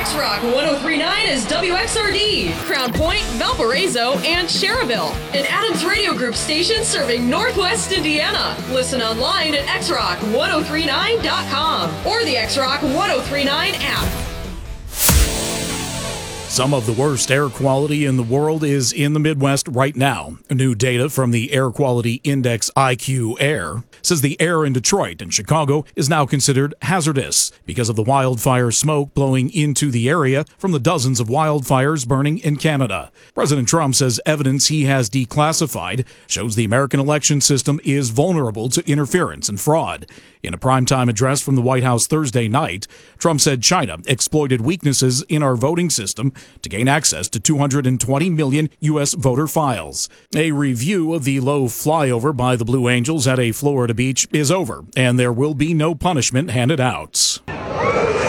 X-Rock 1039 is WXRD, Crown Point, Valparaiso, and Cherville. An Adams Radio Group station serving Northwest Indiana. Listen online at xrock1039.com or the X-Rock 1039 app. Some of the worst air quality in the world is in the Midwest right now. New data from the Air Quality Index IQ Air says the air in Detroit and Chicago is now considered hazardous because of the wildfire smoke blowing into the area from the dozens of wildfires burning in Canada. President Trump says evidence he has declassified shows the American election system is vulnerable to interference and fraud. In a primetime address from the White House Thursday night, Trump said China exploited weaknesses in our voting system to gain access to 220 million U.S. voter files. A review of the low flyover by the Blue Angels at a Florida beach is over, and there will be no punishment handed out.